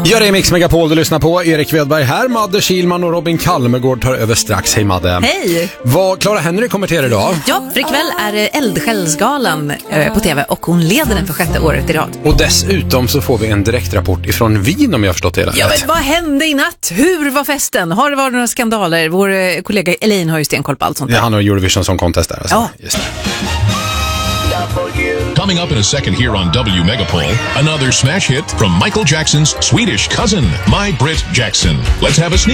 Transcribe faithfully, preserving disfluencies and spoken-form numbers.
Ja, det är Mix Megapol du lyssnar på. Erik Wedberg här, Madde Kilman och Robin Kalmegård tar över strax. Hej Madde. Hej. Vad Clara Henry kommenterar idag? Ja, för ikväll är det Eldsjälsgalan eh, på tv och hon leder den för sjätte året i rad. Och dessutom så får vi en direktrapport ifrån Wien om jag har förstått det hela rätt. Ja, men vad hände i natt? Hur var festen? Har det varit några skandaler? Vår eh, kollega Elaine har ju stenkoll på allt sånt där. Ja, han har Eurovision Song Contest där. Alltså. Ja. Just det. Coming up in a second here on W Megapol, another smash hit from Michael Jackson's Swedish cousin, My Brit Jackson. Let's have a sneak